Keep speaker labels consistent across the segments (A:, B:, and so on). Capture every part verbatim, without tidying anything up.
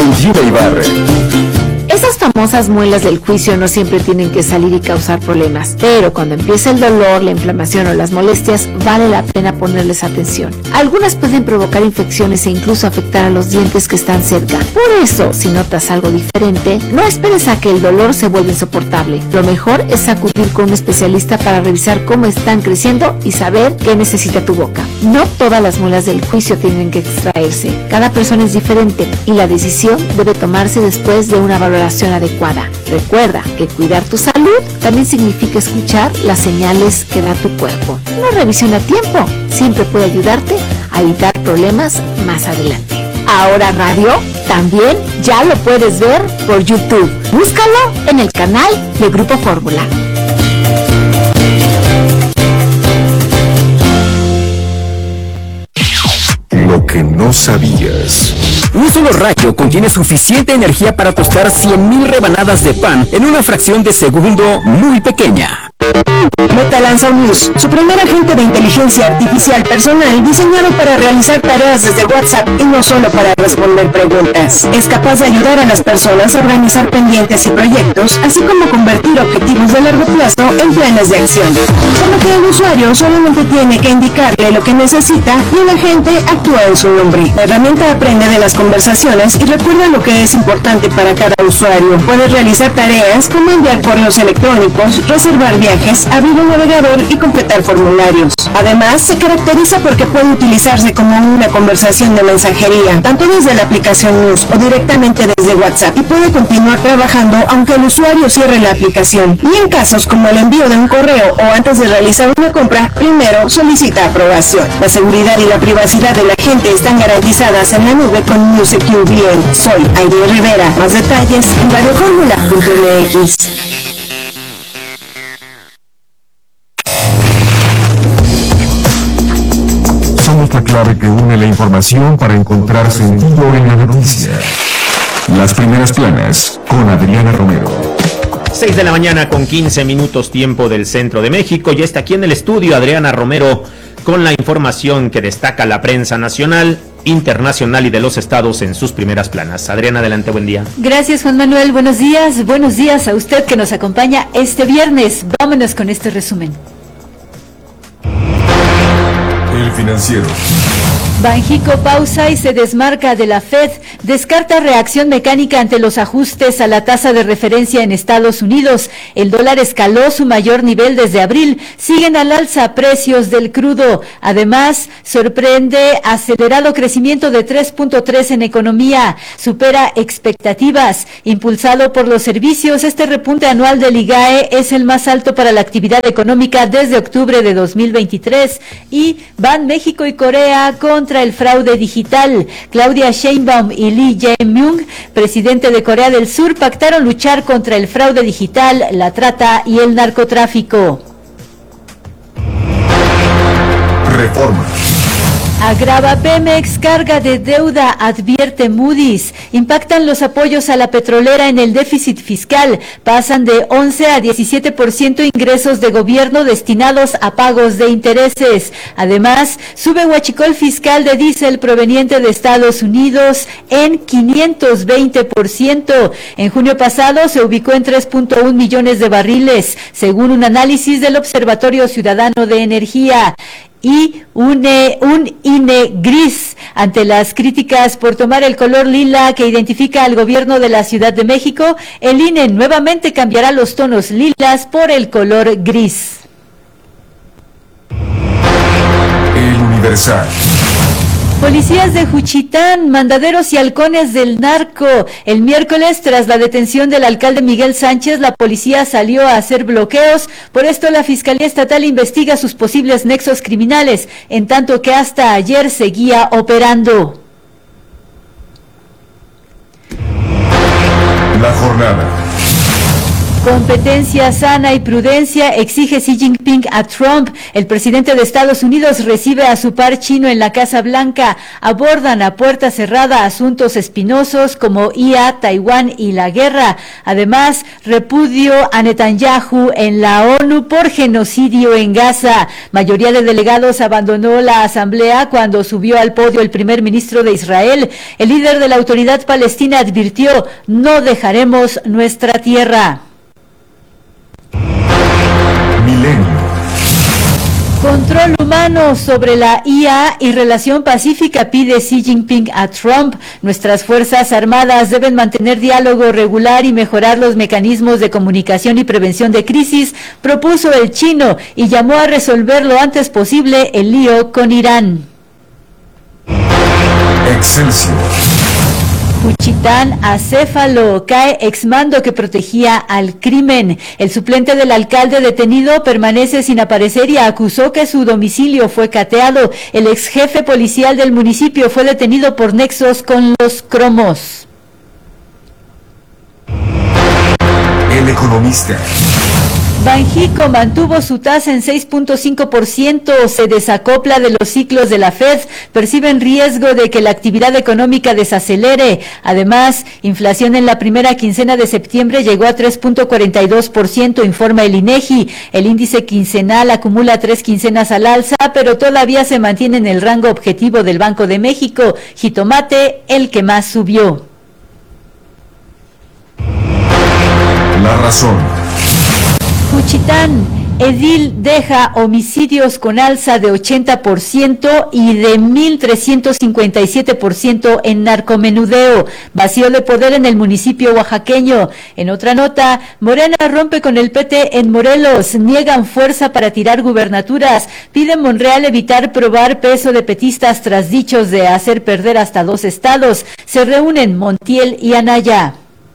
A: con Gina Ibarra.
B: Esas famosas muelas del juicio no siempre tienen que salir y causar problemas, pero cuando empieza el dolor, la inflamación o las molestias, vale la pena ponerles atención. Algunas pueden provocar infecciones e incluso afectar a los dientes que están cerca. Por eso, si notas algo diferente, no esperes a que el dolor se vuelva insoportable. Lo mejor es acudir con un especialista para revisar cómo están creciendo y saber qué necesita tu boca. No todas las muelas del juicio tienen que extraerse. Cada persona es diferente y la decisión debe tomarse después de una valoración adecuada. Recuerda que cuidar tu salud también significa escuchar las señales que da tu cuerpo. Una revisión a tiempo siempre puede ayudarte a evitar problemas más adelante. Ahora Radio también ya lo puedes ver por YouTube. Búscalo en el canal de Grupo Fórmula.
A: Lo que no sabías.
C: Un solo rayo contiene suficiente energía para tostar cien mil rebanadas de pan en una fracción de segundo muy pequeña.
D: Metalanzanews, su primer agente de inteligencia artificial personal diseñado para realizar tareas desde WhatsApp y no solo para responder preguntas. Es capaz de ayudar a las personas a organizar pendientes y proyectos, así como convertir objetivos de largo plazo en planes de acción. Por lo que el usuario solamente tiene que indicarle lo que necesita y el agente actúa en su nombre. La herramienta aprende de las conversaciones y recuerda lo que es importante para cada usuario. Puede realizar tareas como enviar correos electrónicos, reservar viajes, abrir un navegador y completar formularios. Además, se caracteriza porque puede utilizarse como una conversación de mensajería, tanto desde la aplicación News o directamente desde WhatsApp, y puede continuar trabajando aunque el usuario cierre la aplicación. Y en casos como el envío de un correo o antes de realizar una compra, primero solicita aprobación. La seguridad y la privacidad de la gente están garantizadas en la nube con News Secure V N. Soy Aide Rivera. Más detalles en radio fórmula punto m x.
A: Somos la clave que une la información para encontrar sentido en la noticia. Las primeras planas con Adriana Romero.
E: seis de la mañana con quince minutos tiempo del centro de México. Ya está aquí en el estudio Adriana Romero con la información que destaca la prensa nacional, internacional y de los estados en sus primeras planas. Adriana, adelante, buen día.
F: Gracias, Juan Manuel. Buenos días. Buenos días a usted que nos acompaña este viernes. Vámonos con este resumen.
A: El Financiero.
F: Banjico pausa y se desmarca de la Fed, descarta reacción mecánica ante los ajustes a la tasa de referencia en Estados Unidos. El dólar escaló su mayor nivel desde abril, siguen al alza precios del crudo. Además, sorprende acelerado crecimiento de tres punto tres en economía, supera expectativas. Impulsado por los servicios, este repunte anual del I G A E es el más alto para la actividad económica desde octubre de dos mil veintitrés y van México y Corea contra el fraude digital. Claudia Sheinbaum y Lee Jae-myung, presidente de Corea del Sur, pactaron luchar contra el fraude digital, la trata y el narcotráfico.
A: Reforma.
F: Agrava Pemex, carga de deuda, advierte Moody's. Impactan los apoyos a la petrolera en el déficit fiscal. Pasan de once a diecisiete por ciento ingresos de gobierno destinados a pagos de intereses. Además, sube huachicol fiscal de diésel proveniente de Estados Unidos en quinientos veinte por ciento. En junio pasado se ubicó en tres punto uno millones de barriles, según un análisis del Observatorio Ciudadano de Energía. Y un, un I N E gris ante las críticas por tomar el color lila que identifica al gobierno de la Ciudad de México. El I N E nuevamente cambiará los tonos lilas por el color gris.
A: El Universal.
F: Policías de Juchitán, mandaderos y halcones del narco. El miércoles, tras la detención del alcalde Miguel Sánchez, la policía salió a hacer bloqueos. Por esto, la Fiscalía Estatal investiga sus posibles nexos criminales, en tanto que hasta ayer seguía operando.
A: La jornada.
F: Competencia sana y prudencia exige Xi Jinping a Trump. El presidente de Estados Unidos recibe a su par chino en la Casa Blanca. Abordan a puerta cerrada asuntos espinosos como I A, Taiwán y la guerra. Además, repudio a Netanyahu en la ONU por genocidio en Gaza. Mayoría de delegados abandonó la asamblea cuando subió al podio el primer ministro de Israel. El líder de la autoridad palestina advirtió: no dejaremos nuestra tierra.
A: Milenio.
F: Control humano sobre la I A y relación pacífica pide Xi Jinping a Trump. Nuestras Fuerzas Armadas deben mantener diálogo regular y mejorar los mecanismos de comunicación y prevención de crisis, propuso el chino, y llamó a resolver lo antes posible el lío con Irán.
A: Excelsior.
F: Juchitán acéfalo, cae exmando que protegía al crimen. El suplente del alcalde detenido permanece sin aparecer y acusó que su domicilio fue cateado. El ex jefe policial del municipio fue detenido por nexos con los cromos.
A: El Economista.
F: Banjico mantuvo su tasa en seis punto cinco por ciento, se desacopla de los ciclos de la Fed, perciben riesgo de que la actividad económica desacelere. Además, inflación en la primera quincena de septiembre llegó a tres punto cuarenta y dos por ciento, informa el INEGI. El índice quincenal acumula tres quincenas al alza, pero todavía se mantiene en el rango objetivo del Banco de México. Jitomate, el que más subió.
A: La Razón.
F: Juchitán, edil deja homicidios con alza de ochenta por ciento y de mil trescientos cincuenta y siete por ciento en narcomenudeo. Vacío de poder en el municipio oaxaqueño. En otra nota, Morena rompe con el P T en Morelos. Niegan fuerza para tirar gubernaturas. Piden Monreal evitar probar peso de petistas tras dichos de hacer perder hasta dos estados. Se reúnen Montiel y Anaya.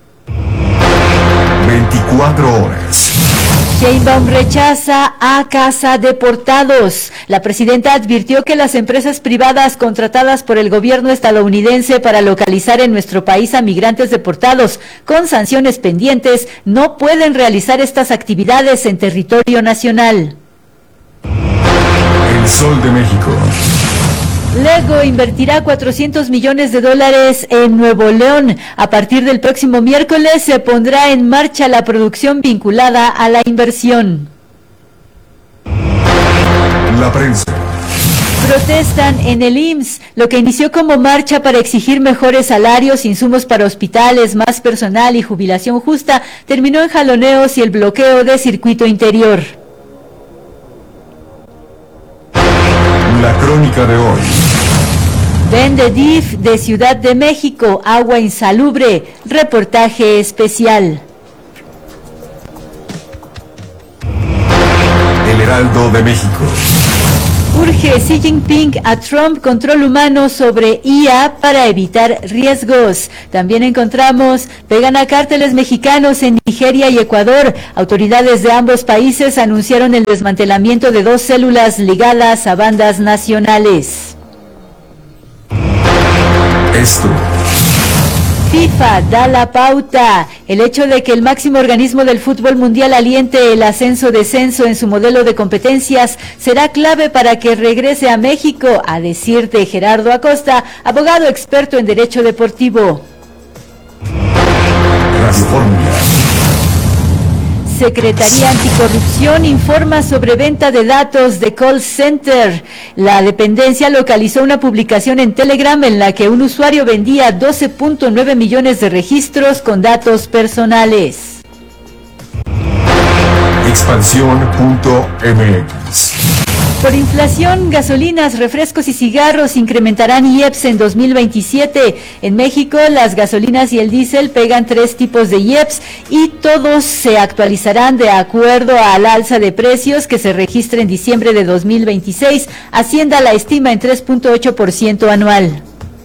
A: veinticuatro horas.
F: Sheinbaum rechaza a Casa Deportados. La presidenta advirtió que las empresas privadas contratadas por el gobierno estadounidense para localizar en nuestro país a migrantes deportados con sanciones pendientes no pueden realizar estas actividades en territorio nacional.
A: El Sol de México.
F: Lego invertirá cuatrocientos millones de dólares en Nuevo León. A partir del próximo miércoles se pondrá en marcha la producción vinculada a la inversión.
A: La Prensa.
F: Protestan en el I M S S, lo que inició como marcha para exigir mejores salarios, insumos para hospitales, más personal y jubilación justa, terminó en jaloneos y el bloqueo de circuito interior.
A: La Crónica de hoy.
F: Vende D I F de Ciudad de México, agua insalubre, reportaje especial.
A: El Heraldo de México.
F: Urge Xi Jinping a Trump control humano sobre I A para evitar riesgos. También encontramos, pegan a cárteles mexicanos en Nigeria y Ecuador. Autoridades de ambos países anunciaron el desmantelamiento de dos células ligadas a bandas nacionales.
A: Esto.
F: FIFA da la pauta. El hecho de que el máximo organismo del fútbol mundial aliente el ascenso-descenso en su modelo de competencias será clave para que regrese a México, a decir de Gerardo Acosta, abogado experto en derecho deportivo.
A: Radio Fórmula.
F: Secretaría Anticorrupción informa sobre venta de datos de call center. La dependencia localizó una publicación en Telegram en la que un usuario vendía doce punto nueve millones de registros con datos personales.
A: Expansión punto M X.
F: Por inflación, gasolinas, refrescos y cigarros incrementarán I E P S en dos mil veintisiete. En México, las gasolinas y el diésel pegan tres tipos de I E P S y todos se actualizarán de acuerdo al alza de precios que se registra en diciembre de dos mil veintiséis. Hacienda la estima en tres punto ocho por ciento anual.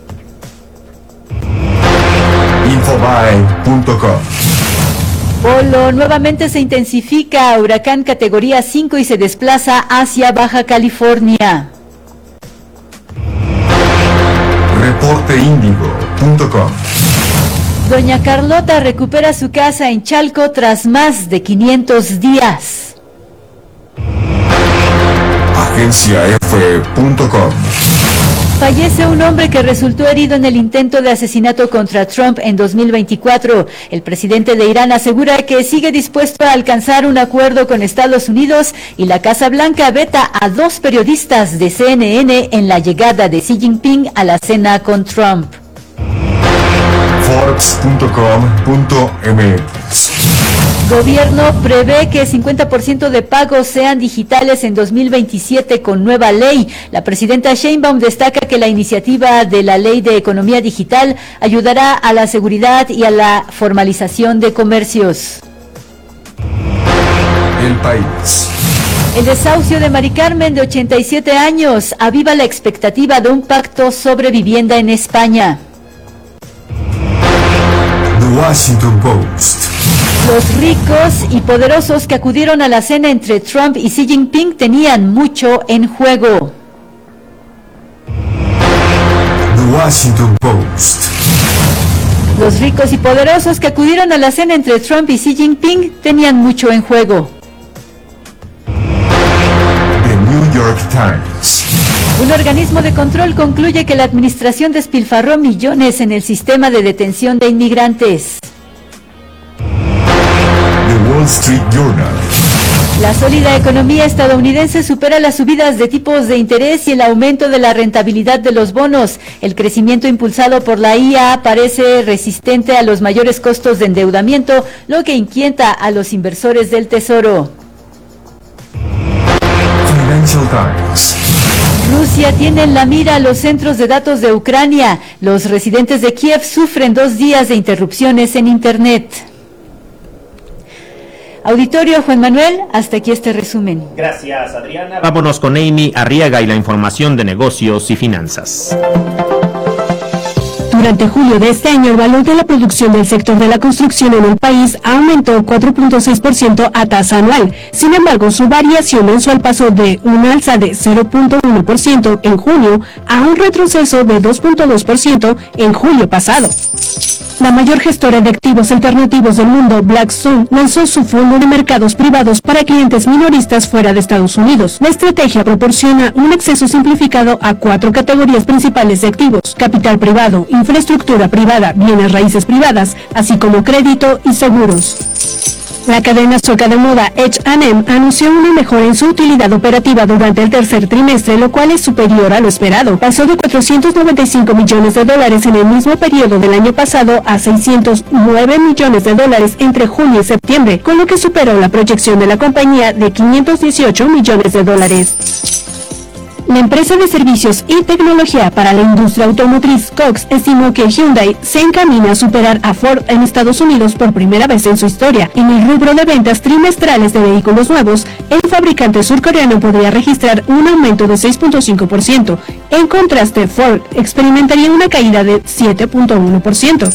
A: Infobae punto com.
F: Polo nuevamente se intensifica, huracán categoría cinco y se desplaza hacia Baja California.
A: Reporte Índigo punto com.
F: Doña Carlota recupera su casa en Chalco tras más de quinientos días.
A: Agencia F punto com.
F: Fallece un hombre que resultó herido en el intento de asesinato contra Trump en dos mil veinticuatro. El presidente de Irán asegura que sigue dispuesto a alcanzar un acuerdo con Estados Unidos y la Casa Blanca veta a dos periodistas de C N N en la llegada de Xi Jinping a la cena con Trump.
A: Forbes punto com punto m x.
F: Gobierno prevé que cincuenta por ciento de pagos sean digitales en dos mil veintisiete con nueva ley. La presidenta Sheinbaum destaca que la iniciativa de la Ley de Economía Digital ayudará a la seguridad y a la formalización de comercios.
A: El País.
F: El desahucio de Mari Carmen, de ochenta y siete años, aviva la expectativa de un pacto sobre vivienda en España.
A: The Washington Post.
F: Los ricos y poderosos que acudieron a la cena entre Trump y Xi Jinping tenían mucho en juego.
A: The Washington Post.
F: Los ricos y poderosos que acudieron a la cena entre Trump y Xi Jinping tenían mucho en juego.
A: The New York Times.
F: Un organismo de control concluye que la administración despilfarró millones en el sistema de detención de inmigrantes.
A: The Wall Street Journal.
F: La sólida economía estadounidense supera las subidas de tipos de interés y el aumento de la rentabilidad de los bonos. El crecimiento impulsado por la I A parece resistente a los mayores costos de endeudamiento, lo que inquieta a los inversores del Tesoro.
A: Financial Times.
F: Rusia tiene en la mira los centros de datos de Ucrania. Los residentes de Kiev sufren dos días de interrupciones en Internet. Auditorio, Juan Manuel, hasta aquí este resumen.
E: Gracias, Adriana. Vámonos con Amy Arriaga y la información de negocios y finanzas.
D: Durante julio de este año, el valor de la producción del sector de la construcción en el país aumentó cuatro punto seis por ciento a tasa anual. Sin embargo, su variación mensual pasó de un alza de cero punto uno por ciento en junio a un retroceso de dos punto dos por ciento en julio pasado. La mayor gestora de activos alternativos del mundo, Blackstone, lanzó su fondo de mercados privados para clientes minoristas fuera de Estados Unidos. La estrategia proporciona un acceso simplificado a cuatro categorías principales de activos: capital privado, infraestructura privada, bienes raíces privadas, así como crédito y seguros. La cadena sueca de moda H and M anunció una mejora en su utilidad operativa durante el tercer trimestre, lo cual es superior a lo esperado. Pasó de cuatrocientos noventa y cinco millones de dólares en el mismo periodo del año pasado a seiscientos nueve millones de dólares entre junio y septiembre, con lo que superó la proyección de la compañía de quinientos dieciocho millones de dólares. La empresa de servicios y tecnología para la industria automotriz Cox estimó que Hyundai se encamina a superar a Ford en Estados Unidos por primera vez en su historia. En el rubro de ventas trimestrales de vehículos nuevos, el fabricante surcoreano podría registrar un aumento de seis punto cinco por ciento. En contraste, Ford experimentaría una caída de siete punto uno por ciento.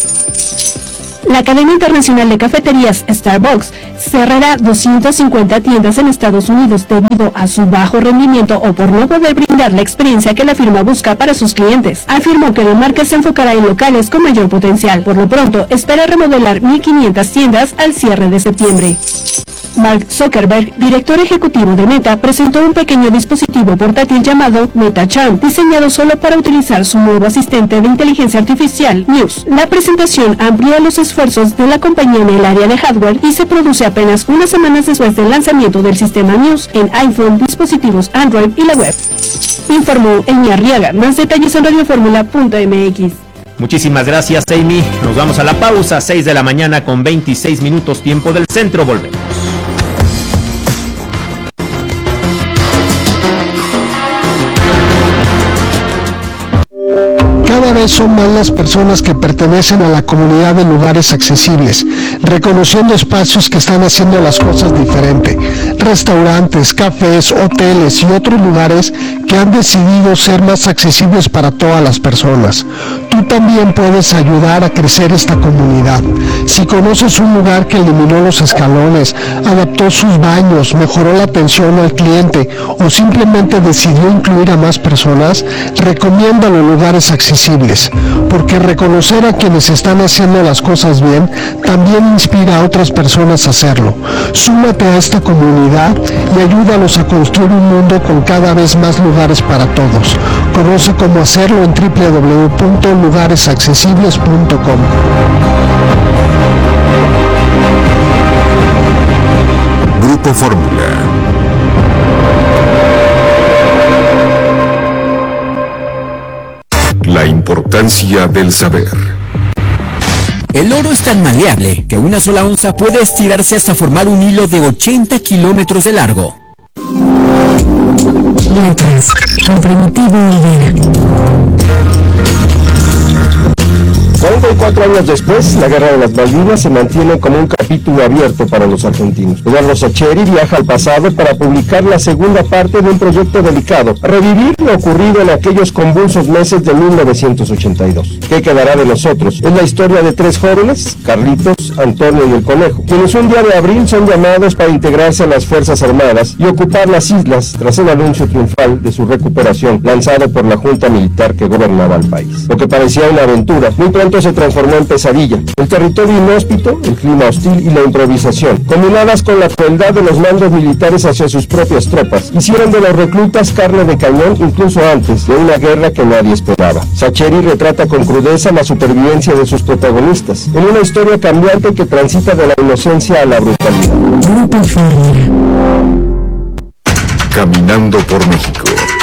D: La cadena internacional de cafeterías Starbucks cerrará doscientas cincuenta tiendas en Estados Unidos debido a su bajo rendimiento o por no poder brindar la experiencia que la firma busca para sus clientes. Afirmó que la marca se enfocará en locales con mayor potencial. Por lo pronto, espera remodelar mil quinientas tiendas al cierre de septiembre. Mark Zuckerberg, director ejecutivo de Meta, presentó un pequeño dispositivo portátil llamado MetaCharm, diseñado solo para utilizar su nuevo asistente de inteligencia artificial, Muse. La presentación amplió los esfuerzos de la compañía en el área de hardware y se produce apenas unas semanas después del lanzamiento del sistema Muse en iPhone, dispositivos Android y la web. Informó Amy Arriaga. Más detalles en radioformula punto m x.
E: Muchísimas gracias, Amy. Nos vamos a la pausa, seis de la mañana con veintiséis minutos, tiempo del centro. Volvemos.
G: Cada vez son más las personas que pertenecen a la comunidad de lugares accesibles, reconociendo espacios que están haciendo las cosas diferente. Restaurantes, cafés, hoteles y otros lugares que han decidido ser más accesibles para todas las personas. Tú también puedes ayudar a crecer esta comunidad. Si conoces un lugar que eliminó los escalones, adaptó sus baños, mejoró la atención al cliente o simplemente decidió incluir a más personas, recomiéndalo en lugares accesibles, porque reconocer a quienes están haciendo las cosas bien también inspira a otras personas a hacerlo. Súmate a esta comunidad y ayúdalos a construir un mundo con cada vez más lugares para todos. Conoce cómo hacerlo en doble u doble u doble u punto lugares accesibles punto com.
A: Grupo Fórmula. La importancia del saber.
C: El oro es tan maleable que una sola onza puede estirarse hasta formar un hilo de ochenta kilómetros de largo.
H: Letras, con Primitivo Olvera.
I: cuarenta y cuatro años después, la Guerra de las Malvinas se mantiene como un capítulo abierto para los argentinos. Eduardo Sacheri viaja al pasado para publicar la segunda parte de un proyecto delicado, revivir lo ocurrido en aquellos convulsos meses de mil novecientos ochenta y dos. ¿Qué quedará de nosotros? Es la historia de tres jóvenes, Carlitos, Antonio y el Conejo, quienes un día de abril son llamados para integrarse a las Fuerzas Armadas y ocupar las islas tras el anuncio triunfal de su recuperación lanzado por la Junta Militar que gobernaba el país. Lo que parecía una aventura, muy pronto se transformó en pesadilla. El territorio inhóspito, el clima hostil y la improvisación, combinadas con la crueldad de los mandos militares hacia sus propias tropas, hicieron de los reclutas carne de cañón incluso antes de una guerra que nadie esperaba. Sacheri retrata con crudeza la supervivencia de sus protagonistas, en una historia cambiante que transita de la inocencia a la brutalidad.
H: Grupo Fórmula.
A: Caminando por México.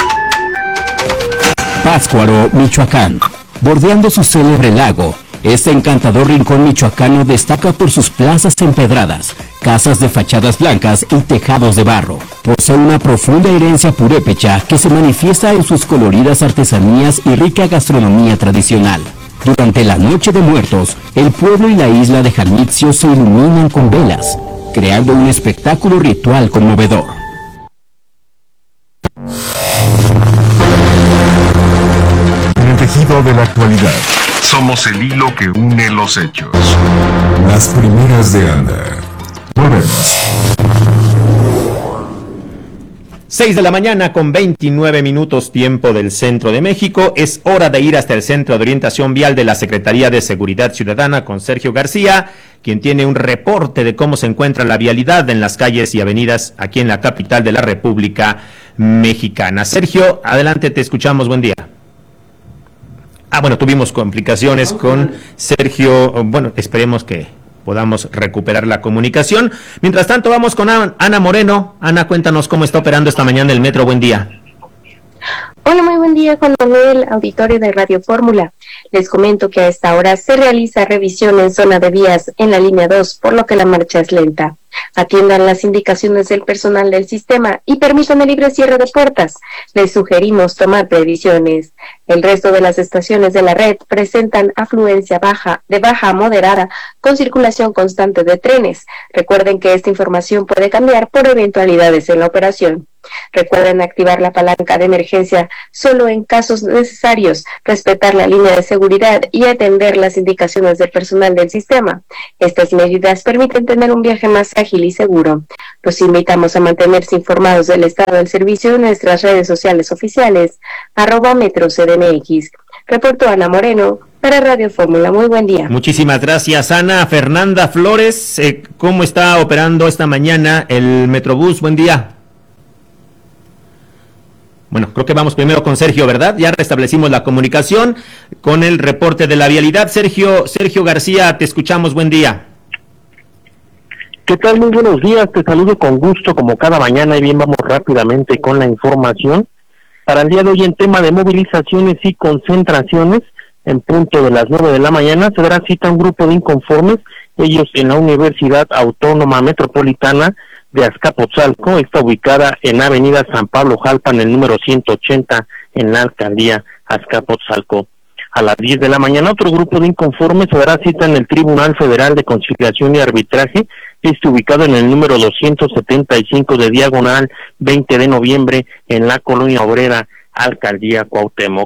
C: Pátzcuaro, Michoacán. Bordeando su célebre lago, este encantador rincón michoacano destaca por sus plazas empedradas, casas de fachadas blancas y tejados de barro. Posee una profunda herencia purépecha que se manifiesta en sus coloridas artesanías y rica gastronomía tradicional. Durante la Noche de Muertos, el pueblo y la isla de Jalmixio se iluminan con velas, creando un espectáculo ritual conmovedor.
A: Tejido de la actualidad. Somos el hilo que une los hechos. Las primeras de Anda. Volvemos.
E: seis de la mañana con veintinueve minutos tiempo del centro de México. Es hora de ir hasta el Centro de Orientación Vial de la Secretaría de Seguridad Ciudadana con Sergio García, quien tiene un reporte de cómo se encuentra la vialidad en las calles y avenidas aquí en la capital de la República Mexicana. Sergio, adelante, te escuchamos. Buen día. Ah, bueno, tuvimos complicaciones con Sergio. Bueno, esperemos que podamos recuperar la comunicación. Mientras tanto, vamos con Ana Moreno. Ana, cuéntanos cómo está operando esta mañana el metro. Buen día.
J: Hola, muy buen día, Juan Manuel, auditorio de Radio Fórmula. Les comento que a esta hora se realiza revisión en zona de vías en la línea dos, por lo que la marcha es lenta. Atiendan las indicaciones del personal del sistema y permitan el libre cierre de puertas. Les sugerimos tomar previsiones. El resto de las estaciones de la red presentan afluencia baja, de baja a moderada, con circulación constante de trenes. Recuerden que esta información puede cambiar por eventualidades en la operación. Recuerden activar la palanca de emergencia solo en casos necesarios, respetar la línea de seguridad y atender las indicaciones del personal del sistema. Estas medidas permiten tener un viaje más ágil y seguro. Los invitamos a mantenerse informados del estado del servicio en nuestras redes sociales oficiales, arroba Metro C D M X. Reportó Ana Moreno para Radio Fórmula. Muy buen día.
E: Muchísimas gracias, Ana. Fernanda Flores, eh, ¿cómo está operando esta mañana el Metrobús? Buen día. Bueno, creo que vamos primero con Sergio, ¿verdad? Ya restablecimos la comunicación con el reporte de la vialidad. Sergio, Sergio García, te escuchamos. Buen día.
K: ¿Qué tal? Muy buenos días. Te saludo con gusto como cada mañana y bien vamos rápidamente con la información. Para el día de hoy en tema de movilizaciones y concentraciones, en punto de las nueve de la mañana se dará cita a un grupo de inconformes, ellos en la Universidad Autónoma Metropolitana de Azcapotzalco, está ubicada en Avenida San Pablo Jalpan, el número ciento ochenta, en la alcaldía Azcapotzalco. A las diez de la mañana otro grupo de inconformes se dará cita en el Tribunal Federal de Conciliación y Arbitraje, este ubicado en el número doscientos setenta y cinco de diagonal veinte de noviembre, en la Colonia Obrera, alcaldía Cuauhtémoc.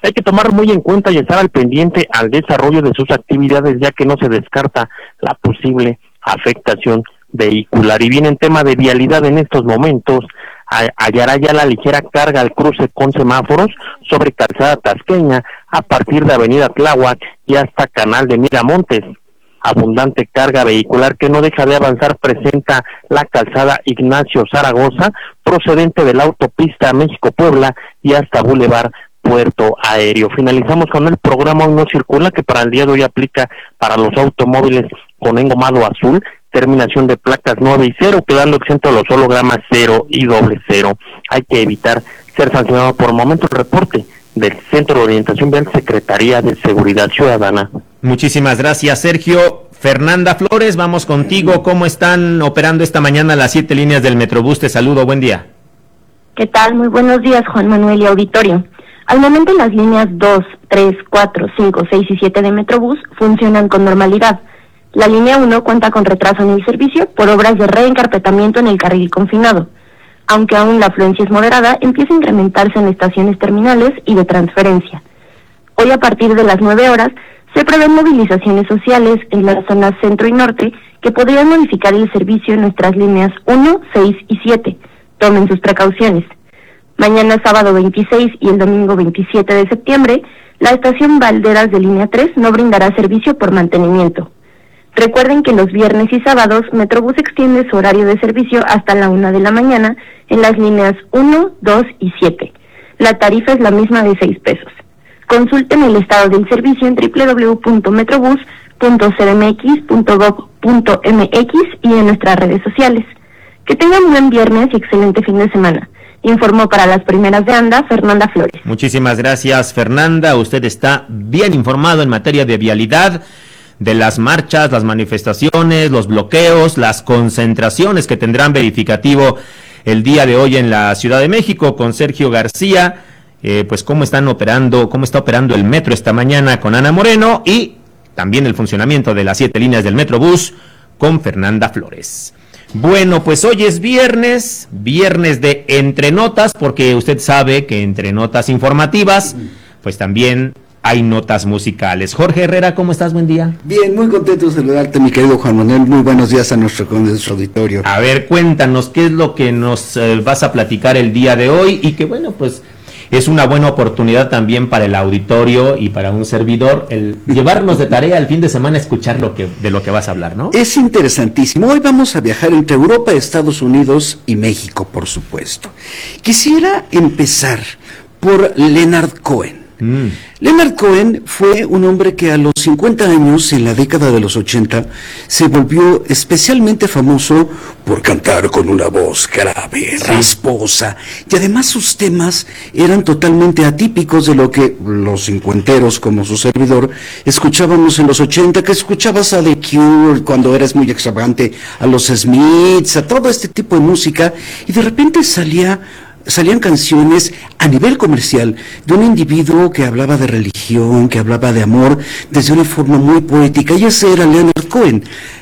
K: Hay que tomar muy en cuenta y estar al pendiente al desarrollo de sus actividades, ya que no se descarta la posible afectación vehicular. Y bien, en tema de vialidad en estos momentos, hallará ya la ligera carga al cruce con semáforos sobre Calzada Tasqueña a partir de Avenida Tláhuac y hasta Canal de Miramontes. Abundante carga vehicular que no deja de avanzar presenta la Calzada Ignacio Zaragoza procedente de la autopista México-Puebla y hasta Boulevard Puerto Aéreo. Finalizamos con el programa Hoy No Circula, que para el día de hoy aplica para los automóviles con engomado azul, terminación de placas nueve y cero, quedando exento los hologramas cero y doble cero. Hay que evitar ser sancionado por el momento. El reporte del Centro de Orientación Vial, Secretaría de Seguridad Ciudadana.
E: Muchísimas gracias, Sergio. Fernanda Flores, vamos contigo. ¿Cómo están operando esta mañana las siete líneas del Metrobús? Te saludo, buen día.
J: ¿Qué tal? Muy buenos días, Juan Manuel y auditorio. Al momento las líneas dos, tres, cuatro, cinco, seis y siete de Metrobús funcionan con normalidad. La línea uno cuenta con retraso en el servicio por obras de reencarpetamiento en el carril confinado. Aunque aún la afluencia es moderada, empieza a incrementarse en estaciones terminales y de transferencia. Hoy a partir de las nueve horas se prevén movilizaciones sociales en las zonas centro y norte que podrían modificar el servicio en nuestras líneas uno, seis y siete. Tomen sus precauciones. Mañana sábado veintiséis y el domingo veintisiete de septiembre, la estación Valderas de línea tres no brindará servicio por mantenimiento. Recuerden que los viernes y sábados Metrobús extiende su horario de servicio hasta la una de la mañana en las líneas uno, dos y siete. La tarifa es la misma de seis pesos. Consulten el estado del servicio en doble u doble u doble u punto metrobús punto c d m x punto gob punto m x y en nuestras redes sociales. Que tengan un buen viernes y excelente fin de semana. Informó para las primeras de ANDA, Fernanda Flores.
E: Muchísimas gracias, Fernanda. Usted está bien informado en materia de vialidad, de las marchas, las manifestaciones, los bloqueos, las concentraciones que tendrán verificativo el día de hoy en la Ciudad de México con Sergio García. Eh, pues cómo están operando, cómo está operando el metro esta mañana con Ana Moreno y también el funcionamiento de las siete líneas del Metrobús con Fernanda Flores. Bueno, pues hoy es viernes, viernes de Entre Notas, porque usted sabe que entre notas informativas, pues también hay notas musicales. Jorge Herrera, ¿cómo estás? Buen día.
L: Bien, muy contento de saludarte, mi querido Juan Manuel. Muy buenos días a nuestro, a nuestro auditorio.
E: A ver, cuéntanos, ¿qué es lo que nos eh, vas a platicar el día de hoy? Y que bueno, pues es una buena oportunidad también para el auditorio y para un servidor el llevarnos de tarea el fin de semana a escuchar lo que, de lo que vas a hablar, ¿no?
L: Es interesantísimo. Hoy vamos a viajar entre Europa, Estados Unidos y México, por supuesto. Quisiera empezar por Leonard Cohen. Mm. Leonard Cohen fue un hombre que a los cincuenta años, en la década de los ochenta, se volvió especialmente famoso por cantar con una voz grave, sí, rasposa, y además sus temas eran totalmente atípicos de lo que los cincuenteros, como su servidor, escuchábamos en los ochenta, que escuchabas a The Cure cuando eras muy extravagante, a los Smiths, a todo este tipo de música, y de repente salía salían canciones a nivel comercial de un individuo que hablaba de religión, que hablaba de amor, desde una forma muy poética, y ese era Leonard Cohen.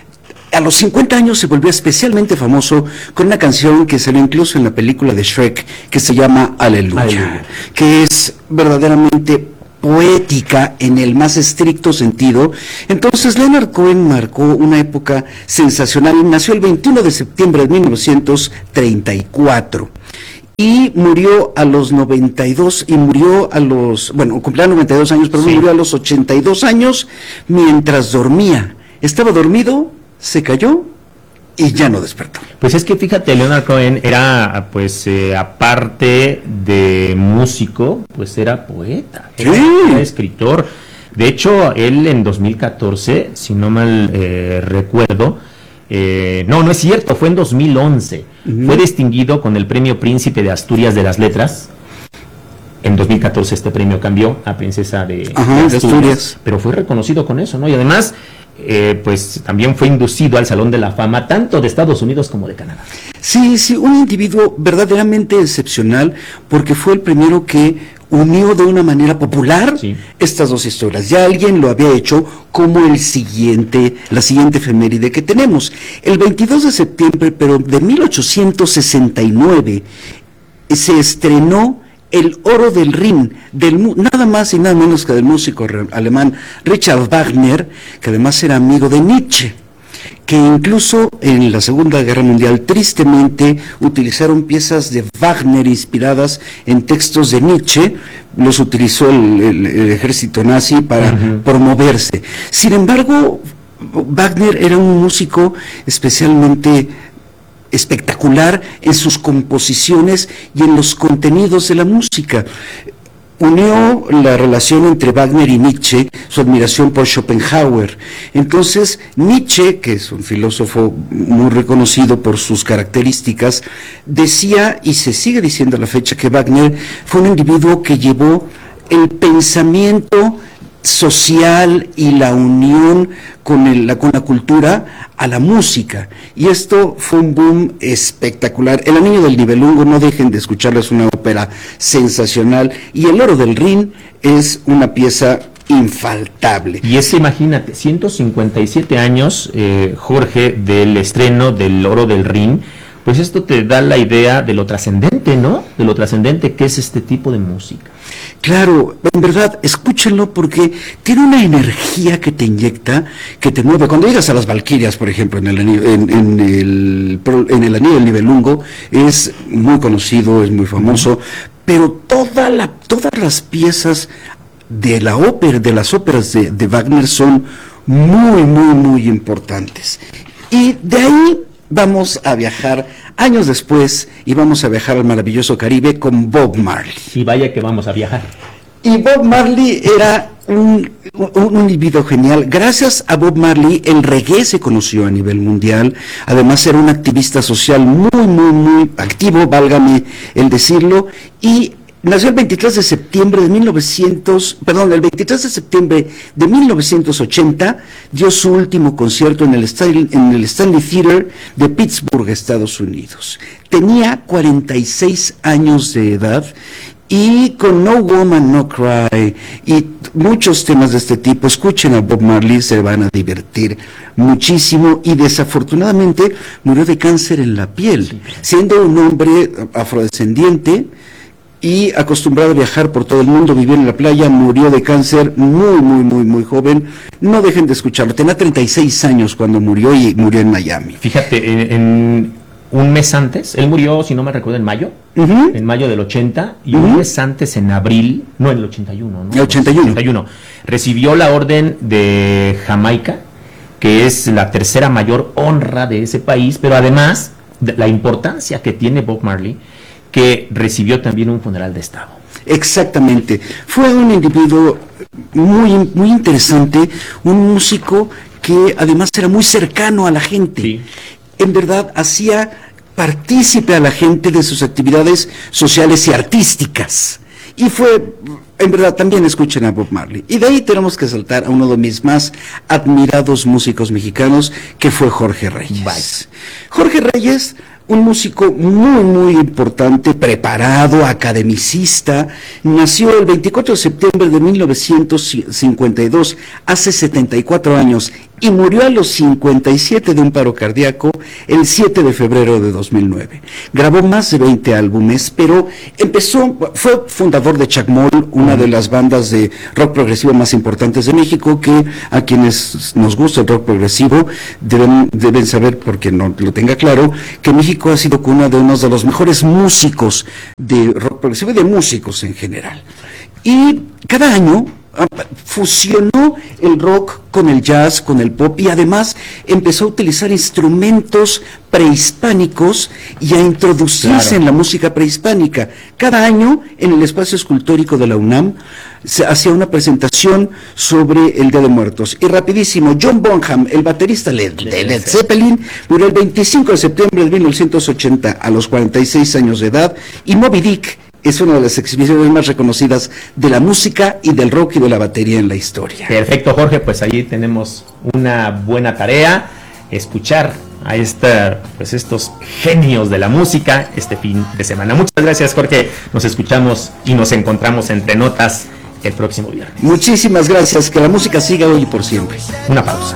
L: A los cincuenta años se volvió especialmente famoso con una canción que salió incluso en la película de Shrek, que se llama Aleluya, Aleluya. que es verdaderamente poética en el más estricto sentido. Entonces Leonard Cohen marcó una época sensacional. Nació el veintiuno de septiembre de mil novecientos treinta y cuatro. Y murió a los noventa y dos, y murió a los, bueno, cumplía noventa y dos años, pero sí. murió a los ochenta y dos años mientras dormía. Estaba dormido, se cayó y ya no despertó.
E: Pues es que fíjate, Leonard Cohen era, pues, eh, aparte de músico, pues era poeta, era, sí. era escritor. De hecho, él en dos mil catorce, si no mal eh, recuerdo, Eh, no, no es cierto, fue en dos mil once. Uh-huh. Fue distinguido con el premio Príncipe de Asturias de las Letras. En dos mil catorce este premio cambió a Princesa de,
L: Ajá,
E: de, Asturias,
L: de Asturias,
E: pero fue reconocido con eso, ¿no? Y además, eh, pues también fue inducido al Salón de la Fama, tanto de Estados Unidos como de Canadá.
L: Sí, sí, un individuo verdaderamente excepcional, porque fue el primero que unió de una manera popular sí. estas dos historias. Ya alguien lo había hecho como el siguiente, la siguiente efeméride que tenemos. El veintidós de septiembre, pero de mil ochocientos sesenta y nueve, se estrenó El oro del Rin, del, nada más y nada menos que del músico alemán Richard Wagner, que además era amigo de Nietzsche, que incluso en la Segunda Guerra Mundial tristemente utilizaron piezas de Wagner inspiradas en textos de Nietzsche, los utilizó el, el, el ejército nazi para uh-huh. promoverse. Sin embargo, Wagner era un músico especialmente espectacular en sus composiciones y en los contenidos de la música. Unió la relación entre Wagner y Nietzsche, su admiración por Schopenhauer. Entonces, Nietzsche, que es un filósofo muy reconocido por sus características, decía, y se sigue diciendo a la fecha, que Wagner fue un individuo que llevó el pensamiento social y la unión con, el, la, con la cultura a la música, y esto fue un boom espectacular. El Anillo del Nibelungo, no dejen de escucharlo, es una ópera sensacional, y El Oro del Rin es una pieza infaltable.
E: Y es, imagínate, ciento cincuenta y siete años, eh, Jorge, del estreno del Oro del Rin. Pues esto te da la idea de lo trascendente, ¿no? De lo trascendente que es este tipo de música.
L: Claro, en verdad, escúchenlo porque tiene una energía que te inyecta, que te mueve. Cuando llegas a las Valquirias, por ejemplo, en el, en, en el, en el Anillo del Nibelungo, es muy conocido, es muy famoso, pero toda la, todas las piezas de la ópera, de las óperas de, de Wagner son muy, muy, muy importantes. Y de ahí vamos a viajar años después y vamos a viajar al maravilloso Caribe con Bob Marley.
E: Y vaya que vamos a viajar.
L: Y Bob Marley era un, un, un individuo genial. Gracias a Bob Marley el reggae se conoció a nivel mundial. Además era un activista social muy, muy, muy activo, válgame el decirlo, y nació el veintitrés de septiembre de mil novecientos, perdón, el veintitrés de septiembre de mil novecientos ochenta, dio su último concierto en el, Stanley, en el Stanley Theater de Pittsburgh, Estados Unidos. Tenía cuarenta y seis años de edad y con No Woman, No Cry y muchos temas de este tipo. Escuchen a Bob Marley, se van a divertir muchísimo, y desafortunadamente murió de cáncer en la piel, siendo un hombre afrodescendiente y acostumbrado a viajar por todo el mundo, vivir en la playa. Murió de cáncer muy, muy, muy, muy joven. No dejen de escucharlo. Tenía treinta y seis años cuando murió, y murió en Miami.
E: Fíjate, en, en un mes antes, él murió, si no me recuerdo, en mayo, uh-huh. en mayo del ochenta, y uh-huh. un mes antes, en abril, no, en el ochenta y uno, ¿no?
L: El ochenta y uno.
E: ochenta y uno, recibió la Orden de Jamaica, que es la tercera mayor honra de ese país, pero además, de la importancia que tiene Bob Marley, que recibió también un funeral de Estado.
L: Exactamente. Fue un individuo muy, muy interesante, un músico que además era muy cercano a la gente. Sí. En verdad, hacía partícipe a la gente de sus actividades sociales y artísticas. Y fue, en verdad, también escuchen a Bob Marley. Y de ahí tenemos que saltar a uno de mis más admirados músicos mexicanos, que fue Jorge Reyes. Bye. Jorge Reyes, un músico muy, muy importante, preparado, academicista, nació el veinticuatro de septiembre de mil novecientos cincuenta y dos, hace setenta y cuatro años, y murió a los cincuenta y siete de un paro cardíaco el siete de febrero de dos mil nueve. Grabó más de veinte álbumes, pero empezó, fue fundador de Chacmol, una de las bandas de rock progresivo más importantes de México, que a quienes nos gusta el rock progresivo deben, deben saber, porque no lo tenga claro, que México ha sido cuna de uno de los mejores músicos de rock progresivo y de músicos en general. Y cada año fusionó el rock con el jazz, con el pop, y además empezó a utilizar instrumentos prehispánicos y a introducirse claro. en la música prehispánica. Cada año, en el espacio escultórico de la UNAM, se hacía una presentación sobre el Día de Muertos. Y rapidísimo, John Bonham, el baterista Led, de Led Zeppelin, murió el veinticinco de septiembre de mil novecientos ochenta a los cuarenta y seis años de edad, y Moby Dick es una de las exhibiciones más reconocidas de la música y del rock y de la batería en la historia.
E: Perfecto, Jorge, pues ahí tenemos una buena tarea, escuchar a esta, pues estos genios de la música este fin de semana. Muchas gracias, Jorge, nos escuchamos y nos encontramos entre notas el próximo viernes.
L: Muchísimas gracias, que la música siga hoy y por siempre.
E: Una pausa.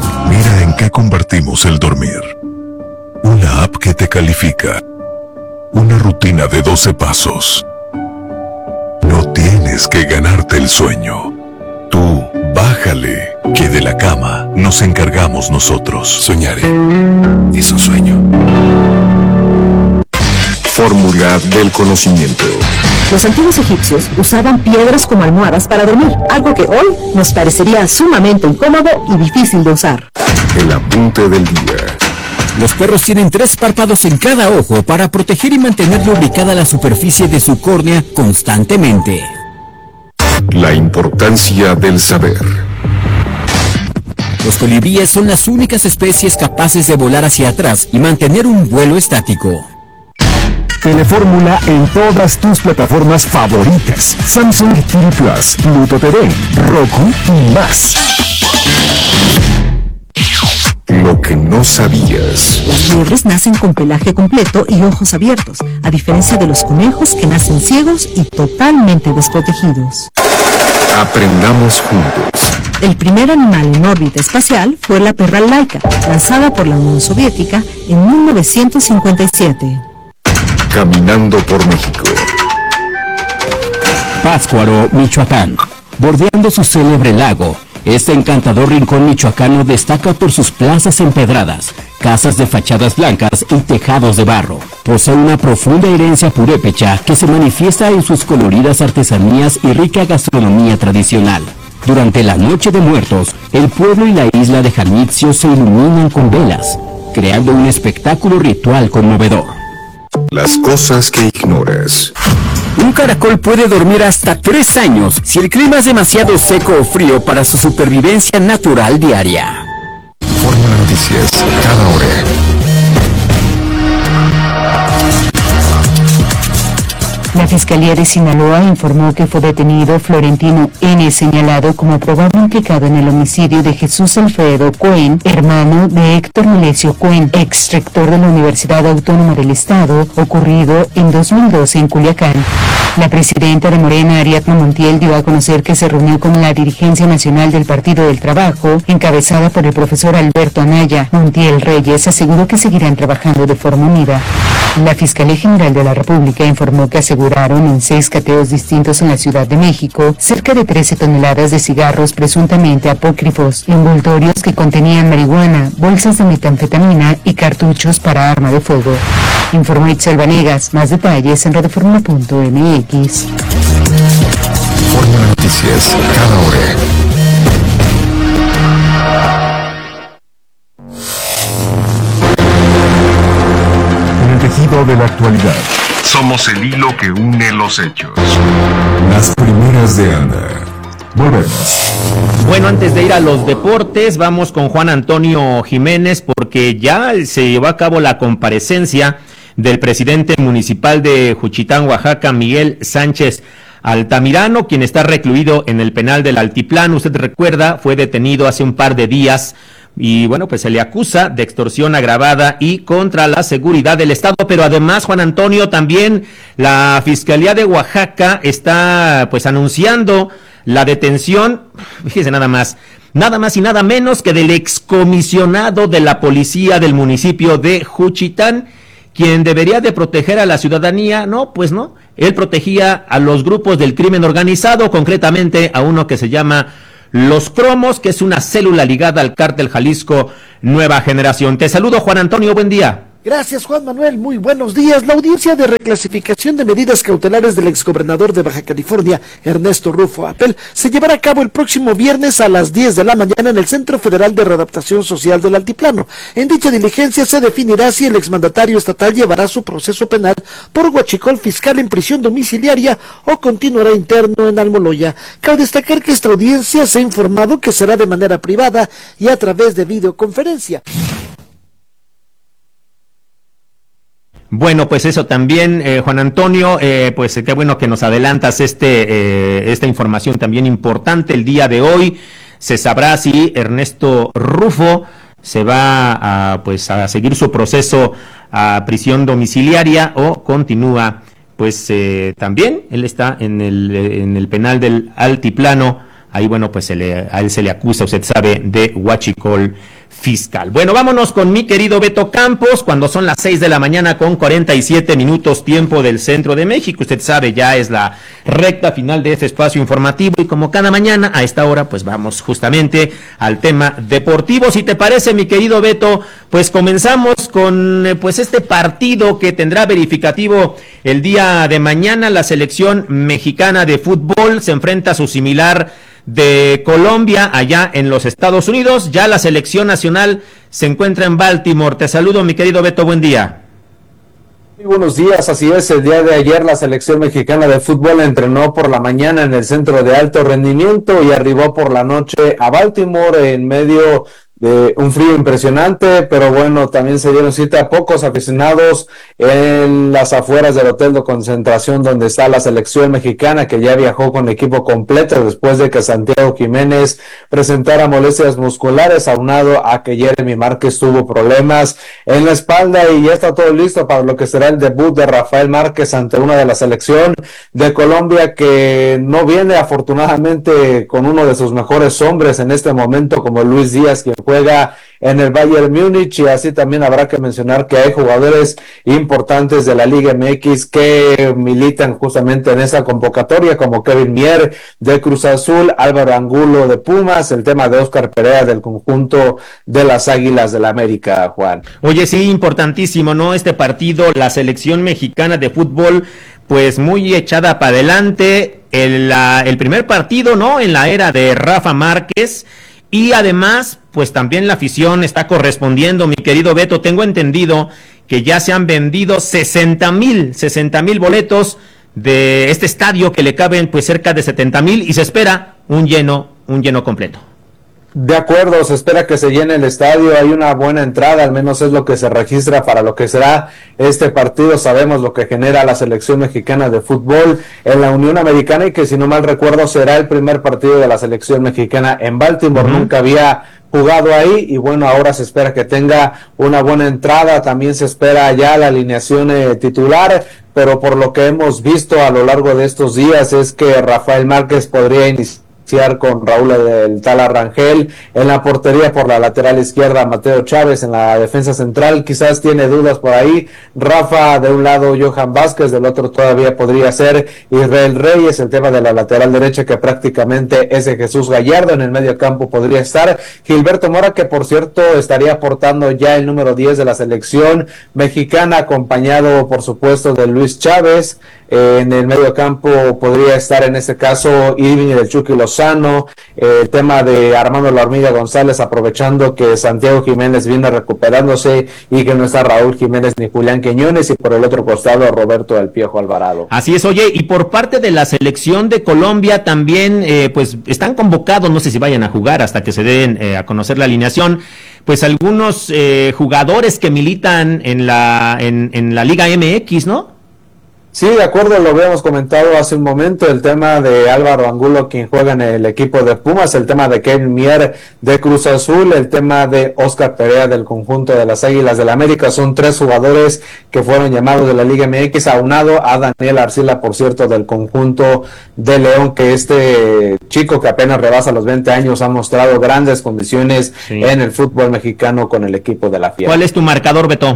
A: Mira en qué convertimos el dormir. Una app que te califica,
M: una rutina de doce pasos. No tienes que ganarte el sueño. Tú, bájale, que de la cama nos encargamos nosotros. Soñaré. Es un sueño.
A: Fórmula del conocimiento.
D: Los antiguos egipcios usaban piedras como almohadas para dormir, algo que hoy nos parecería sumamente incómodo y difícil de usar.
A: El apunte del día.
C: Los perros tienen tres párpados en cada ojo para proteger y mantener lubricada la superficie de su córnea constantemente.
A: La importancia del saber.
C: Los colibríes son las únicas especies capaces de volar hacia atrás y mantener un vuelo estático.
A: Telefórmula en todas tus plataformas favoritas. Samsung T V Plus, Pluto T V, Roku y más. Lo que no sabías.
D: Las liebres nacen con pelaje completo y ojos abiertos, a diferencia de los conejos que nacen ciegos y totalmente desprotegidos.
A: Aprendamos juntos.
D: El primer animal en órbita espacial fue la perra Laika, lanzada por la Unión Soviética en mil novecientos cincuenta y siete.
A: Caminando por México.
C: Pátzcuaro, Michoacán. Bordeando su célebre lago, este encantador rincón michoacano destaca por sus plazas empedradas, casas de fachadas blancas y tejados de barro. Posee una profunda herencia purépecha que se manifiesta en sus coloridas artesanías y rica gastronomía tradicional. Durante la Noche de Muertos, el pueblo y la isla de Janitzio se iluminan con velas, creando un espectáculo ritual conmovedor.
A: Las cosas que ignoras.
C: Un caracol puede dormir hasta tres años si el clima es demasiado seco o frío para su supervivencia natural diaria.
A: Fórmula Noticias, cada hora.
D: La Fiscalía de Sinaloa informó que fue detenido Florentino N., señalado como probable implicado en el homicidio de Jesús Alfredo Cuen, hermano de Héctor Melesio Cuen, ex rector de la Universidad Autónoma del Estado, ocurrido en dos mil doce en Culiacán. La presidenta de Morena, Ariadna Montiel, dio a conocer que se reunió con la dirigencia nacional del Partido del Trabajo, encabezada por el profesor Alberto Anaya. Montiel Reyes aseguró que seguirán trabajando de forma unida. La Fiscalía General de la República informó que aseguraron en seis cateos distintos en la Ciudad de México cerca de trece toneladas de cigarros presuntamente apócrifos, envoltorios que contenían marihuana, bolsas de metanfetamina y cartuchos para arma de fuego. Informó Itzel Vanegas. Más detalles en radioformula punto m x.
A: Fórmula Noticias, cada hora. De la actualidad.
M: Somos el hilo que une los hechos.
A: Las primeras de Ana. Volvemos.
E: Bueno, antes de ir a los deportes, vamos con Juan Antonio Jiménez, porque ya se llevó a cabo la comparecencia del presidente municipal de Juchitán, Oaxaca, Miguel Sánchez Altamirano, quien está recluido en el penal del Altiplano. Usted recuerda, fue detenido hace un par de días y bueno, pues se le acusa de extorsión agravada y contra la seguridad del Estado, pero además, Juan Antonio, también la Fiscalía de Oaxaca está pues anunciando la detención, fíjese nada más, nada más y nada menos que del excomisionado de la policía del municipio de Juchitán, quien debería de proteger a la ciudadanía. No, pues no, él protegía a los grupos del crimen organizado, concretamente a uno que se llama Los Cromos, que es una célula ligada al cártel Jalisco Nueva Generación. Te saludo, Juan Antonio, buen día.
N: Gracias, Juan Manuel, muy buenos días. La audiencia de reclasificación de medidas cautelares del exgobernador de Baja California, Ernesto Rufo Apel, se llevará a cabo el próximo viernes a las diez de la mañana en el Centro Federal de Readaptación Social del Altiplano. En dicha diligencia se definirá si el exmandatario estatal llevará su proceso penal por huachicol fiscal en prisión domiciliaria o continuará interno en Almoloya. Cabe destacar que esta audiencia se ha informado que será de manera privada y a través de videoconferencia.
E: Bueno, pues eso también, eh, Juan Antonio, eh, pues qué bueno que nos adelantas este eh, esta información también importante el día de hoy. Se sabrá si Ernesto Rufo se va a, pues, a seguir su proceso a prisión domiciliaria o continúa, pues eh, también él está en el en el penal del Altiplano. Ahí, bueno, pues se le, a él se le acusa, usted sabe, de huachicol fiscal. Bueno, vámonos con mi querido Beto Campos, cuando son las seis de la mañana con cuarenta y siete minutos tiempo del centro de México. Usted sabe, ya es la recta final de este espacio informativo y como cada mañana a esta hora, pues vamos justamente al tema deportivo. Si te parece, mi querido Beto, pues comenzamos con eh, pues este partido que tendrá verificativo el día de mañana. La selección mexicana de fútbol se enfrenta a su similar de Colombia allá en los Estados Unidos. Ya la selección nacional se encuentra en Baltimore. Te saludo, mi querido Beto, buen día.
O: Muy buenos días, así es, el día de ayer la selección mexicana de fútbol entrenó por la mañana en el centro de alto rendimiento y arribó por la noche a Baltimore en medio de un frío impresionante, pero bueno, también se dieron cita a pocos aficionados en las afueras del hotel de concentración donde está la selección mexicana, que ya viajó con equipo completo después de que Santiago Jiménez presentara molestias musculares, aunado a que Jeremy Márquez tuvo problemas en la espalda, y ya está todo listo para lo que será el debut de Rafael Márquez ante una de la selección de Colombia, que no viene afortunadamente con uno de sus mejores hombres en este momento, como Luis Díaz, quien juega en el Bayern Múnich, y así también habrá que mencionar que hay jugadores importantes de la Liga M X que militan justamente en esa convocatoria, como Kevin Mier de Cruz Azul, Álvaro Angulo de Pumas, el tema de Óscar Perea del conjunto de las Águilas del la América, Juan.
E: Oye, sí, importantísimo, ¿no? Este partido, la selección mexicana de fútbol, pues muy echada para adelante, el, la, el primer partido, ¿no? En la era de Rafa Márquez. Y además, pues también la afición está correspondiendo, mi querido Beto. Tengo entendido que ya se han vendido sesenta mil, sesenta mil boletos de este estadio, que le caben pues cerca de setenta mil, y se espera un lleno, un lleno completo.
O: De acuerdo, se espera que se llene el estadio, hay una buena entrada, al menos es lo que se registra para lo que será este partido. Sabemos lo que genera la selección mexicana de fútbol en la Unión Americana, y que si no mal recuerdo será el primer partido de la selección mexicana en Baltimore. Uh-huh. Nunca había jugado ahí, y bueno, ahora se espera que tenga una buena entrada. También se espera ya la alineación eh, titular, pero por lo que hemos visto a lo largo de estos días es que Rafael Márquez podría iniciar con Raúl del Tala Rangel en la portería, por la lateral izquierda Mateo Chávez, en la defensa central quizás tiene dudas por ahí Rafa, de un lado Johan Vázquez, del otro todavía podría ser Israel Reyes. El tema de la lateral derecha, que prácticamente es de Jesús Gallardo. En el medio campo podría estar Gilberto Mora, que por cierto estaría portando ya el número diez de la selección mexicana, acompañado por supuesto de Luis Chávez. Eh, en el medio campo podría estar en este caso Irving y del Chucky Lozano. Eh, el tema de Armando La Hormiga González, aprovechando que Santiago Jiménez viene recuperándose y que no está Raúl Jiménez ni Julián Quiñones, y por el otro costado Roberto del Piojo Alvarado.
E: Así es. Oye, y por parte de la selección de Colombia también, eh, pues están convocados, no sé si vayan a jugar hasta que se den eh, a conocer la alineación, pues algunos eh, jugadores que militan en la en, en la Liga M X, ¿no?
O: Sí, de acuerdo, lo habíamos comentado hace un momento, el tema de Álvaro Angulo, quien juega en el equipo de Pumas, el tema de Kevin Mier de Cruz Azul, el tema de Óscar Perea del conjunto de las Águilas del la América. Son tres jugadores que fueron llamados de la Liga M X, aunado a Daniel Arcila, por cierto, del conjunto de León, que este chico que apenas rebasa los veinte años ha mostrado grandes condiciones sí. en el fútbol mexicano con el equipo de la Fiera.
E: ¿Cuál es tu marcador, Beto?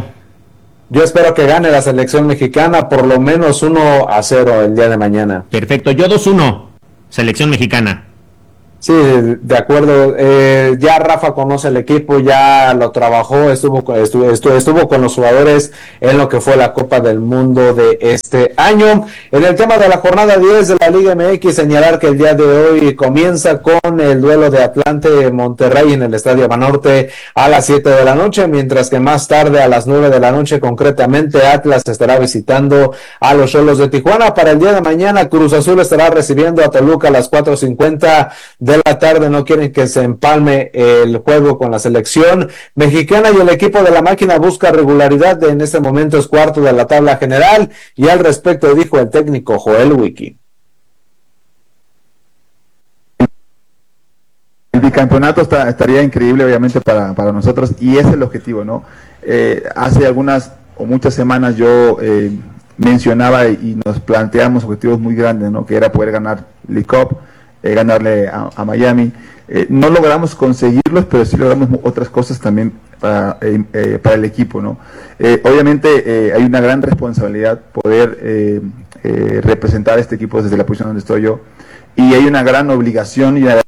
O: Yo espero que gane la selección mexicana por lo menos uno a cero el día de mañana.
E: Perfecto, yo dos uno, selección mexicana.
O: Sí, de acuerdo. Eh, ya Rafa conoce el equipo, ya lo trabajó, estuvo, estuvo, estuvo, estuvo con los jugadores en lo que fue la Copa del Mundo de este año. En el tema de la jornada diez de la Liga M X, señalar que el día de hoy comienza con el duelo de Atlante Monterrey en el Estadio Banorte a las siete de la noche, mientras que más tarde a las nueve de la noche, concretamente, Atlas estará visitando a los Xolos de Tijuana. Para el día de mañana, Cruz Azul estará recibiendo a Toluca a las cuatro cincuenta de la tarde. No quieren que se empalme el juego con la selección mexicana, y el equipo de la máquina busca regularidad. En este momento es cuarto de la tabla general, y al respecto dijo el técnico Joel Wiki.
P: El bicampeonato está, estaría increíble obviamente para, para nosotros, y ese es el objetivo, ¿no? Eh, hace algunas o muchas semanas yo eh, mencionaba y nos planteamos objetivos muy grandes, ¿no? Que era poder ganar League Cup, eh, ganarle a, a Miami. Eh, no logramos conseguirlos, pero sí logramos otras cosas también para, eh, eh, para el equipo, ¿no? Eh, obviamente eh, hay una gran responsabilidad poder eh, eh, representar a este equipo desde la posición donde estoy yo, y hay una gran obligación y una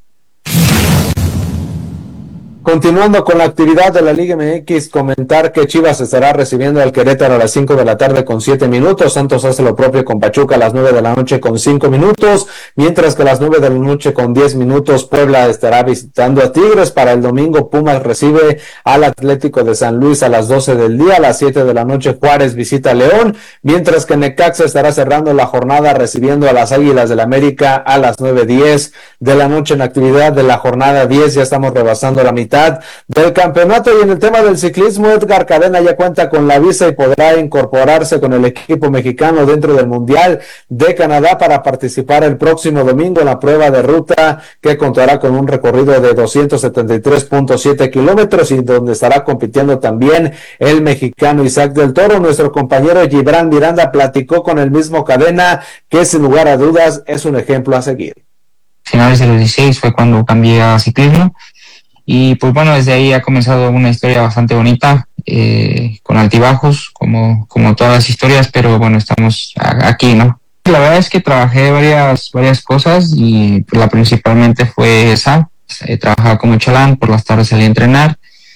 O: Continuando con la actividad de la Liga M X, comentar que Chivas estará recibiendo al Querétaro a las cinco de la tarde con siete minutos, Santos hace lo propio con Pachuca a las nueve de la noche con cinco minutos, mientras que a las nueve de la noche con diez minutos Puebla estará visitando a Tigres. Para el domingo Pumas recibe al Atlético de San Luis a las doce del día, a las siete de la noche Juárez visita a León, mientras que Necaxa estará cerrando la jornada recibiendo a las Águilas del América a las nueve diez de la noche. En actividad de la jornada diez ya estamos rebasando la mitad del campeonato, y en el tema del ciclismo Edgar Cadena ya cuenta con la visa y podrá incorporarse con el equipo mexicano dentro del Mundial de Canadá para participar el próximo domingo en la prueba de ruta, que contará con un recorrido de doscientos setenta y tres punto siete kilómetros y donde estará compitiendo también el mexicano Isaac del Toro. Nuestro compañero Gibran Miranda platicó con el mismo Cadena, que sin lugar a dudas es un ejemplo a seguir.
Q: Finales de los dieciséis fue cuando cambié a ciclismo. Y pues bueno, desde ahí ha comenzado una historia bastante bonita, eh, con altibajos, como, como todas las historias, pero bueno, estamos a, aquí, ¿no? La verdad es que trabajé varias, varias cosas, y pues, la principalmente fue esa. Eh, trabajaba como chalán, por las tardes salí a entrenar,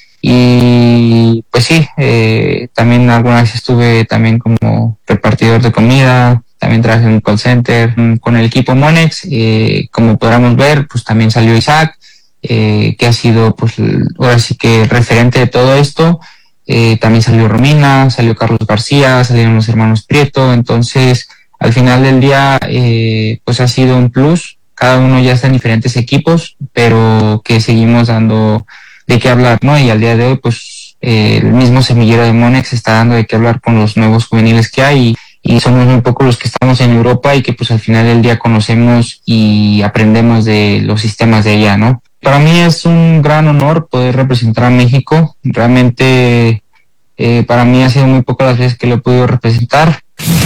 Q: y pues sí, eh, también alguna vez estuve también como repartidor de comida, también trabajé en un call center con el equipo Monex. Eh, como podremos ver, pues también salió Isaac, Eh, que ha sido pues ahora sí que referente de todo esto. Eh, también salió Romina, salió Carlos García, salieron los hermanos Prieto. Entonces al final del día eh, pues ha sido un plus. Cada uno ya está en diferentes equipos, pero que seguimos dando de qué hablar, ¿no? Y al día de hoy pues eh, el mismo semillero de Monex está dando de qué hablar con los nuevos juveniles que hay, y, y somos muy pocos los que estamos en Europa y que pues al final del día conocemos y aprendemos de los sistemas de allá, ¿no? Para mí es un gran honor poder representar a México. Realmente eh, para mí ha sido muy pocas las veces que lo he podido representar.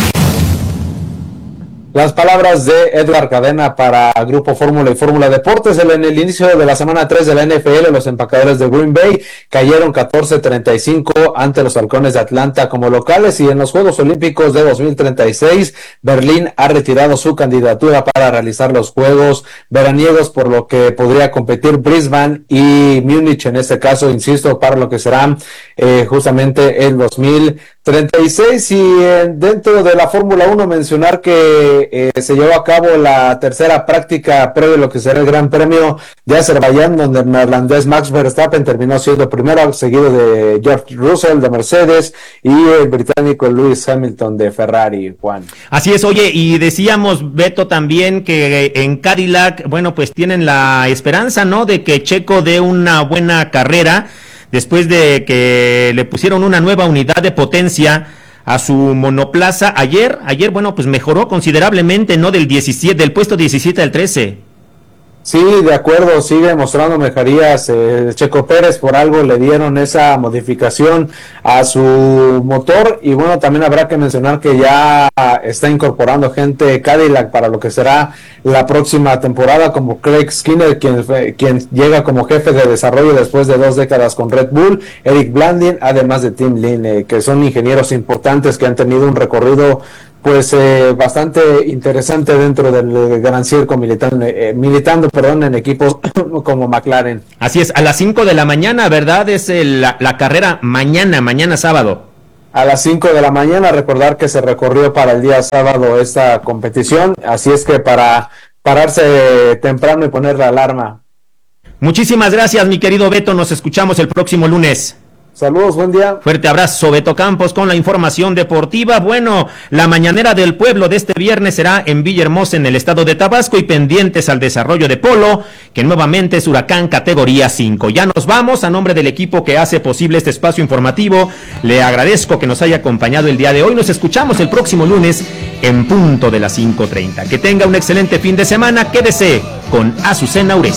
O: Las palabras de Edgar Cadena para Grupo Fórmula y Fórmula Deportes. En el inicio de la semana tres de la N F L, los empacadores de Green Bay cayeron catorce treinta y cinco ante los Halcones de Atlanta como locales, y en los Juegos Olímpicos de dos mil treinta y seis, Berlín ha retirado su candidatura para realizar los Juegos veraniegos, por lo que podría competir Brisbane y Múnich en este caso, insisto, para lo que será eh, justamente el dos mil treinta y seis. Y eh, dentro de la Fórmula uno mencionar que Eh, se llevó a cabo la tercera práctica previo a lo que será el Gran Premio de Azerbaiyán, donde el neerlandés Max Verstappen terminó siendo primero, seguido de George Russell de Mercedes y el británico Lewis Hamilton de Ferrari. Juan.
E: Así es, oye, y decíamos, Beto, también que en Cadillac, bueno, pues tienen la esperanza, ¿no?, de que Checo dé una buena carrera después de que le pusieron una nueva unidad de potencia a su monoplaza. Ayer, ayer, bueno, pues mejoró considerablemente, ¿no? Del diecisiete, del puesto diecisiete al trece.
O: Sí, de acuerdo, sigue mostrando mejorías. eh, Checo Pérez, por algo le dieron esa modificación a su motor, y bueno, también habrá que mencionar que ya está incorporando gente Cadillac para lo que será la próxima temporada, como Craig Skinner, quien, quien llega como jefe de desarrollo después de dos décadas con Red Bull, Eric Blandin, además de Tim Lin, eh, que son ingenieros importantes que han tenido un recorrido pues eh, bastante interesante dentro del Gran Circo, militando, eh, militando perdón, en equipos como McLaren.
E: Así es, a las cinco de la mañana, ¿verdad? Es el, la, la carrera mañana, mañana sábado.
O: A las cinco de la mañana, recordar que se recorrió para el día sábado esta competición, así es que para pararse temprano y poner la alarma.
E: Muchísimas gracias, mi querido Beto, nos escuchamos el próximo lunes.
O: Saludos, buen día.
E: Fuerte abrazo, Beto Campos, con la información deportiva. Bueno, la mañanera del pueblo de este viernes será en Villahermosa, en el estado de Tabasco, y pendientes al desarrollo de polo, que nuevamente es Huracán categoría cinco. Ya nos vamos. A nombre del equipo que hace posible este espacio informativo, le agradezco que nos haya acompañado el día de hoy. Nos escuchamos el próximo lunes en punto de las cinco treinta. Que tenga un excelente fin de semana. Quédese con Azucena Uresti.